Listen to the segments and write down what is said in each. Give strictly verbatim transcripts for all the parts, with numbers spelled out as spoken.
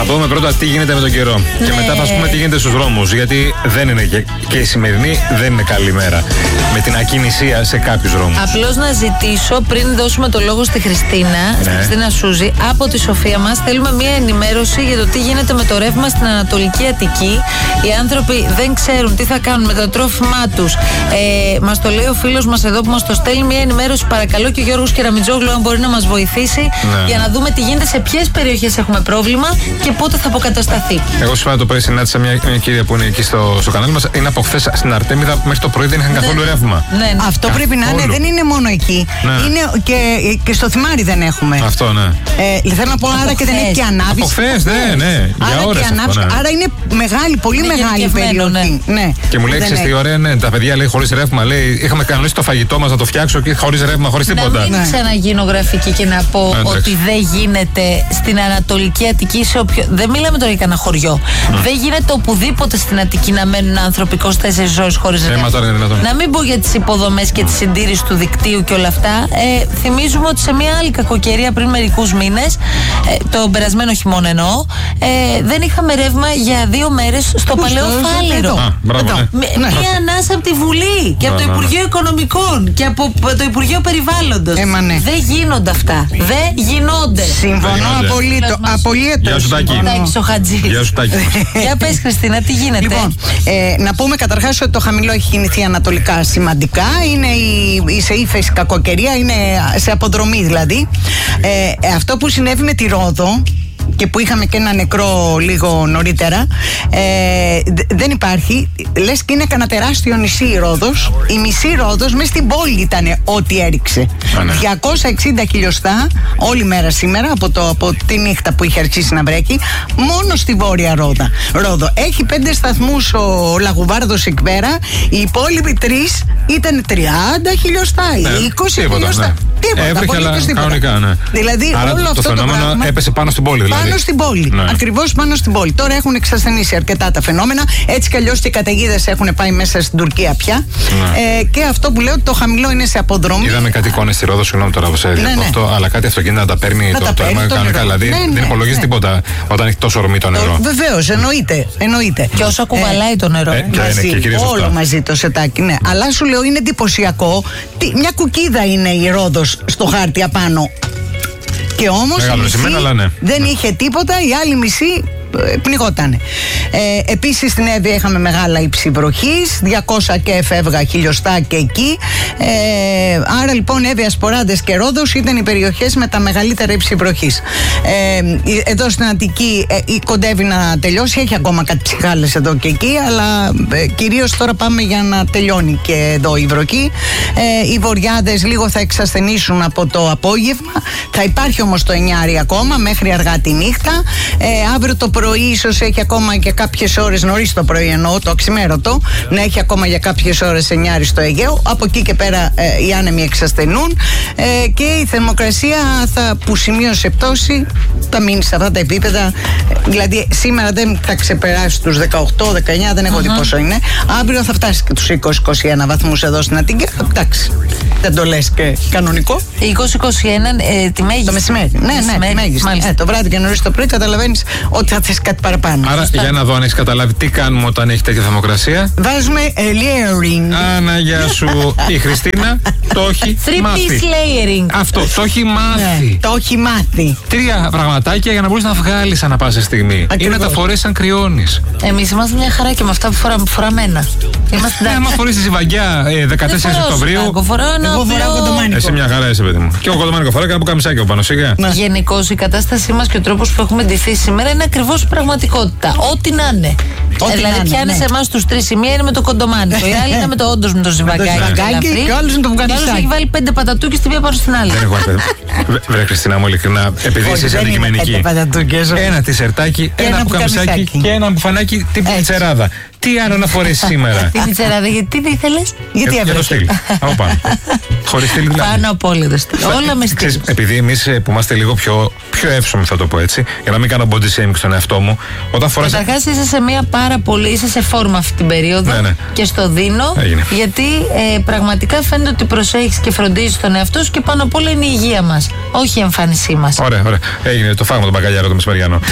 πούμε πρώτα τι γίνεται με τον καιρό. Ναι. Και μετά θα πούμε τι γίνεται στους δρόμους. Γιατί δεν είναι και, και η σημερινή δεν είναι καλή μέρα. Με την ακινησία σε κάποιους δρόμους. Απλώς να ζητήσω πριν δώσουμε το λόγο στη Χριστίνα, ναι. στη Χριστίνα Σούζη, από τη Σοφία μας, θέλουμε μια ενημέρωση για το τι γίνεται με το ρεύμα στην Ανατολική Αττική. Οι άνθρωποι δεν ξέρουν τι θα κάνουν με το τρόφιμά τους. Ε, μας το λέει ο φίλος μας εδώ που μας το στέλνει, μια ενημέρωση παρακαλώ, και ο Γιώργος Κεραμιτζόγλου αν μπορεί να μας βοηθήσει, ναι. για να δούμε τι γίνεται, σε ποιες περιοχές έχουμε πρόβλημα και πότε θα αποκατασταθεί. Εγώ σήμερα το πρωί συνάντησα μια, μια κυρία που είναι εκεί στο, στο κανάλι μας. Είναι από χθες στην Αρτέμιδα, μέχρι το πρωί δεν είχαν καθόλου ναι. ρεύμα. Ναι, ναι. Αυτό πρέπει να είναι, δεν είναι μόνο εκεί. Ναι. Είναι και, και στο Θυμάρι δεν έχουμε. Αυτό, ναι. Ε, θέλω να πω, άρα και δεν έχει και ανάβηση. Από χθες, ναι, ναι. Για ώρες αυτό, ναι. Άρα είναι μεγάλη, πολύ είναι μεγάλη περιοχή. Ναι. Ναι. Και μου λέει, ξέρεις τι ωραία, ναι, τα παιδιά λέει χωρίς ρεύμα. Λέει, είχαμε κανονίσει το φαγητό μας να το φτιάξω και χωρίς ρεύμα, χωρίς τίποτα. Να μην ναι. ξαναγίνω γραφική και να πω ναι, ότι δεν γίνεται στην Ανατολική Αττική σε όποιο. Δεν μιλάμε τώρα για κανένα χωριό. Mm. Δεν γίνεται οπουδήποτε στην Αττική να μένουν άνθρωποι είκοσι τέσσερις ώρες χωρίς ρεύμα. Να μην πω για τις υποδομές και τη συντήρηση του δικτύου και όλα αυτά. Ε, θυμίζουμε ότι σε μια άλλη κακοκαιρία πριν μερικούς μήνες, ε, το περασμένο χειμώνα εννοώ, ε, δεν είχαμε ρεύμα για δύο μέρες στο Παλαιό Φάληρο. Μία ανάσα από τη Βουλή και από το Υπουργείο Οικονομικών και από το Υπουργείο Περιβάλλοντος. Δεν γίνονται αυτά. Δεν γινόνται. Συμφωνώ απολύτως. Γεια σου Τάκη. Γεια σου Τάκη. Για πες Χριστίνα, τι γίνεται. Λοιπόν, να πούμε καταρχάς ότι το χαμηλό έχει κινηθεί ανατολικά σημαντικά. Είναι σε ύφεση κακοκαιρία, είναι σε αποδρομή δηλαδή. Αυτό που συνέβη με τη Ρόδο και που είχαμε και ένα νεκρό λίγο νωρίτερα, ε, δεν υπάρχει. Λες και είναι κανένα τεράστιο νησί η Ρόδος. Η μισή Ρόδος μέσα στην πόλη ήταν ό,τι έριξε. Α, ναι. διακόσια εξήντα χιλιοστά όλη μέρα σήμερα από, το, από τη νύχτα που είχε αρχίσει να βρέχει, μόνο στη Βόρεια Ρόδα. Ρόδο. Έχει πέντε σταθμούς ο Λαγουβάρδος εκεί πέρα. Οι υπόλοιποι τρεις ήταν τριάντα χιλιοστά, ναι, είκοσι τίποτα, χιλιοστά. Ναι. Τίποτα. Έβρεχε, αλλά κανονικά, ναι. Δηλαδή, άρα όλο το, αυτό το φαινόμενο το πράγμα έπεσε πάνω στην πόλη, δηλαδή. Πάνω στην πόλη. Ναι. Ακριβώς πάνω στην πόλη. Τώρα έχουν εξασθενήσει αρκετά τα φαινόμενα. Έτσι κι αλλιώς οι καταιγίδες έχουν πάει μέσα στην Τουρκία πια. Ναι. Ε, και αυτό που λέω ότι το χαμηλό είναι σε αποδρομή. Είδαμε κάτι εικόνες στη Ρόδο, συγγνώμη τώρα που σε ναι, ναι. αυτό, αλλά κάτι αυτοκίνητα να τα παίρνει να το, το αίμα κανονικά. Δηλαδή ναι, ναι, δεν υπολογίζει ναι. τίποτα όταν έχει τόσο ορμή το νερό. Βεβαίως, εννοείται, εννοείται. Και όσο κουβαλάει το νερό. Ε, μαζί, και και όλο μαζί το σετάκι, ναι. Αλλά σου λέω είναι εντυπωσιακό. Μια κουκίδα είναι η Ρόδος στο χάρτη απάνω. Και όμως η μισή σημαίνει, ναι. δεν είχε τίποτα, η άλλη μισή πνιγότανε. Ε, επίσης στην Εύβοια είχαμε μεγάλα ύψη βροχής, διακόσια και εφεύγα χιλιοστά και εκεί. Ε, άρα λοιπόν Εύβοια, Σποράδες και Ρόδος ήταν οι περιοχές με τα μεγαλύτερα ύψη βροχής. Ε, εδώ στην Αττική ε, κοντεύει να τελειώσει, έχει ακόμα κάτι ψυχάλες εδώ και εκεί, αλλά ε, κυρίως τώρα πάμε για να τελειώνει και εδώ η βροχή. Ε, οι Βοριάδες λίγο θα εξασθενήσουν από το απόγευμα, θα υπάρχει όμως το εννιάρι ακόμα μέχρι αργά τη νύχτα. Ε, αύριο το πρωί ίσως έχει ακόμα και κάποιες ώρες, νωρίς το πρωί εννοώ, το αξιμέρωτο, να έχει ακόμα για κάποιες ώρες εννιάρι στο Αιγαίο. Από εκεί και πέρα ε, οι άνεμοι εξασθενούν ε, και η θερμοκρασία θα, που σημείωσε πτώση θα μείνει σε αυτά τα επίπεδα. Ε, δηλαδή σήμερα δεν θα ξεπεράσει τους δεκαοκτώ δεκαεννιά, δεν έχω uh-huh. δει πόσο είναι. Αύριο θα φτάσει και τους είκοσι είκοσι ένα βαθμούς εδώ στην Αττική. Εντάξει, δεν το λες και κανονικό. είκοσι είκοσι ένα ε, τη μέγιστη. Το μεσημέρι. Ναι, ναι, τη μέγιστη. Ε, το βράδυ και νωρίς το πρωί καταλαβαίνεις ότι θα θες κάτι παραπάνω. Άρα για να δω αν έχεις καταλάβει τι κάνουμε όταν έχει τέτοια θερμοκρασία. Βάζουμε layering. Άνα, γεια σου. Η Χριστίνα το έχει μάθει. Three piece layering. Αυτό, το έχει μάθει. Ναι, το έχει μάθει. Τρία πραγματάκια για να μπορείς να βγάλεις ανά πάσα στιγμή. Ή να τα φορέσεις αν κρυώνεις. Εμείς είμαστε μια χαρά και με αυτά που φοράμε, φοραμένα. Ναι, άμα φορείς τη Ζιβαγιά δεκατέσσερις Οκτωβρίου. Εγώ φοράω ένα κοντομάνικο. Εσύ μια χαρά είσαι, παιδί μου. Και εγώ κοντομάνικο φοράω και ένα πουκαμισάκι από πάνω, σιγά. Γενικώς η κατάστασή μας και ο τρόπος που έχουμε ντυθεί σήμερα είναι ακριβώς πραγματικότητα. Ό,τι να είναι. Ό,τι δηλαδή, πιάνει σε εμάς τους τρεις. Η μία είναι με το κοντομάνικο, η άλλη είναι με το όντως με το ζιβαγκάκι. Και ο άλλος με το βουκαμισάκι. Και ο άλλος έχει βάλει πέντε πατατούκες τη μία πάνω στην άλλη. Δεν έχω Βρε Χριστίνα μου, ειλικρινά, επειδή είσαι αντικειμενική. Ένα τισερτάκι, ένα πουκαμισάκι και ένα μπουφανάκι τύπου πιτσεράδα. Τι άλλο να φορέσει σήμερα. Τι πιτσεράδα, γιατί τι ήθελες? Γιατί για το στυλ. Από πάνω. Χωρίς στυλ δηλαδή. Πάνω από όλο το στυλ. Όλα με στυλ. Επειδή εμείς που είμαστε λίγο πιο, πιο εύσωμοι, θα το πω έτσι, για να μην κάνω body shaming στον εαυτό μου, όταν φοράς. Καταρχάς είσαι σε μια πάρα πολύ, είσαι σε φόρμα αυτή την περίοδο. Ναι, ναι. Και στο δίνω. Έγινε. Γιατί ε, πραγματικά φαίνεται ότι προσέχεις και φροντίζεις τον εαυτό σου και πάνω απ' όλα είναι η υγεία μας. Όχι η εμφάνισή μας. Ωραία, ωραία. Έγινε το φάγμα τον μπακαλιάρο το μεσημεριανό. Λοιπόν,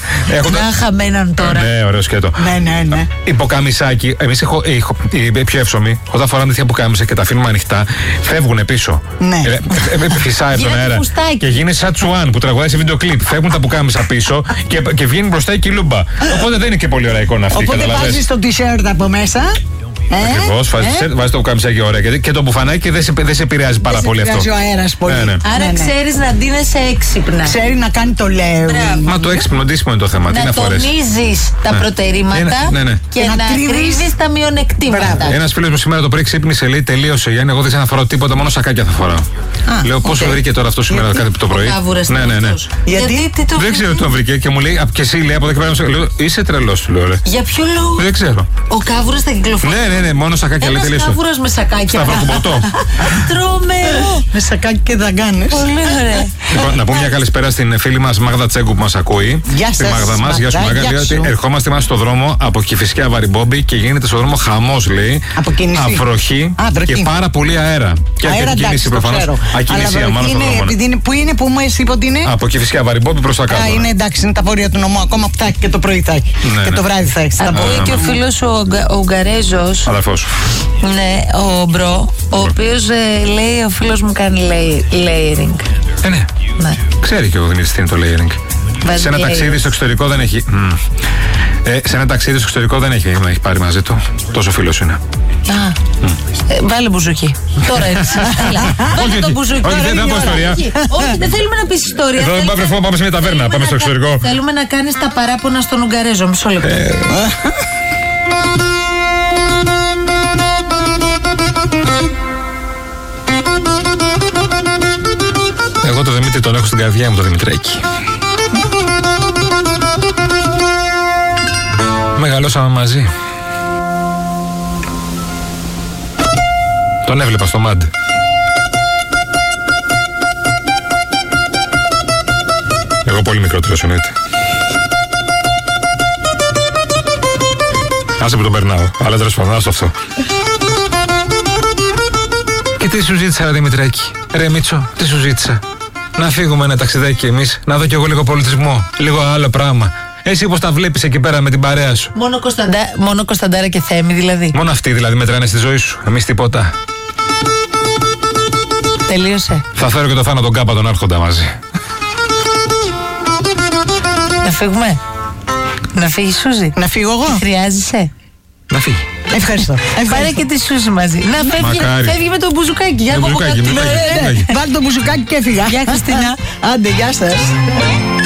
Να είχαμε έναν τώρα. Ναι, ωραίο σκέτο. Ναι, ναι, ναι. Υποκαμισάκι. Εμείς οι πιο εύσωμοι, όταν φοράνε τέτοια πουκάμισα και τα αφήνουμε ανοιχτά, φεύγουν πίσω. Ναι. Φυσάει τον αέρα. Και γίνει σαν Τσουάν που τραγουδάει σε βίντεο κλιπ. Φεύγουν τα πουκάμισα πίσω και, και βγαίνει μπροστά η κιλούμπα. Οπότε δεν είναι και πολύ ωραία εικόνα αυτή. Οπότε βάζεις το t-shirt από μέσα. Ακριβώς, βάζει το πουκάμισάκι ωραία και το μπουφανάκι δεν σε, δεν σε επηρεάζει πάρα πολύ αυτό. Δεν σε επηρεάζει ο αέρας πολύ. Ναι, ναι. Άρα ναι, ναι. ξέρεις να ντύνεσαι έξυπνα. Ξέρει να κάνει το λέω. Μα το έξυπνο ντύσιμο είναι το θέμα. Να, να τονίζεις τα ναι. προτερήματα ναι, ναι. και να, να κρύβεις τα μειονεκτήματα. Ένας φίλος μου σήμερα το πρωί ξύπνησε, λέει τελείωσε Γιάννη, εγώ δεν θα φοράω τίποτα, μόνο σακάκια θα φοράω. Α, λέω πόσο okay. βρήκε τώρα αυτό σήμερα κάθε το πρωί. Ναι, ναι, ναι. Γιατί δεν ξέρω τι τον βρήκε και μου λέει και εσύ λέει από εδώ και πέρα είσαι τρελός του λέω. Για ποιο λόγο? Δεν ξέρω. Ο Κάβουρας θα κυκλοφορεί. Ναι, ναι, ναι, μόνο σακάκια. Ένας Κάβουρας με σακάκια. Σταυροκουμποτό. Τρομερό. Με σακάκι και δαγκάνες. Πολύ ωραία. Λοιπόν, να πούμε μια καλησπέρα στην φίλη μας Μάγδα Τσέγκου που μας ακούει. Γεια σας. Στη Μάγδα μας. Γεια σου Μάγδα. Λέει ότι ερχόμαστε μας στο δρόμο από Κηφισιά Βαριμπόμπη και γίνεται στο δρόμο χαμός λέει. Αφροχή και πάρα πολύ αέρα. Και αρκετή κίνηση προφανώς. Ακινησία μάλλον στον δρόμο. Πού είναι, πού μου εσύ είπε ότι είναι? Από Κηφισιά Βαριμπόμπη προς τα κάτω. Α, είναι εντάξει, είναι τα βόρεια του νομού. Ακόμα που θα έχει και το πρωί θα έχει. Και το βράδυ θα έχει. Ακούει και ο φίλος ο Ουγγαρέζος. Αδερφός. Ναι, ο Μπρο, ο οποίος ε, λέει ο φίλος μου κάνει layering. Ε, ναι. ναι. Ξέρει και ο Δημήτρης τι είναι το layering. Βάζει σε ένα ταξίδι στο εξωτερικό δεν έχει. Mm. Ε, σε ένα ταξίδι στο εξωτερικό δεν έχει, έχει πάρει μαζί του. Τόσο φίλος είναι. Α, mm. ε, βάλε μπουζούκι. Τώρα έτσι. Βάλε το μπουζούκι. Όχι, δεν θα πω ιστορία. Όχι, δεν θέλουμε να πεις ιστορία. Εδώ δεν πάμε σε μια ταβέρνα, πάμε στο εξωτερικό. Θέλουμε να κάνεις τα παράπονα στον Ουγγαρέζο. Μισό λεπτό. Εγώ το Δημήτρη τον έχω στην καρδιά μου, το Δημητρέκη. Μεγαλώσαμε μαζί. Τον έβλεπα στο μαντ. Εγώ πολύ μικρότερος εννοείται. Άσε που τον περνάω, αλλά τέλος πάντων, άστο αυτό. Και τι σου ζήτησα, ρε Δημητρέκη? Ρε Μίτσο, τι σου ζήτησα? Να φύγουμε ένα ταξιδάκι εμείς, να δω κι εγώ λίγο πολιτισμό, λίγο άλλο πράγμα. Εσύ πώς τα βλέπεις εκεί πέρα με την παρέα σου? Μόνο, Κωνσταντά, μόνο Κωνσταντάρα και Θέμη δηλαδή. Μόνο αυτοί δηλαδή μετράνε στη ζωή σου, εμείς τίποτα. Τελείωσε. Θα φέρω και το Θάνο τον Κάπα τον Άρχοντα μαζί. Να φύγουμε? Να φύγει Σούζη? Να φύγω εγώ? Χρειάζεσαι? Να φύγει. Ευχαριστώ. Πάρε και τη Σούζη μαζί. Να φεύγει, φεύγει με το μπουζουκάκι. Για το μπουζουκάκι, μπουζουκάκι, μπουζουκάκι. Βάλτε το μπουζουκάκι και έφυγα. Γεια Χριστίνα. Άντε, γεια σας.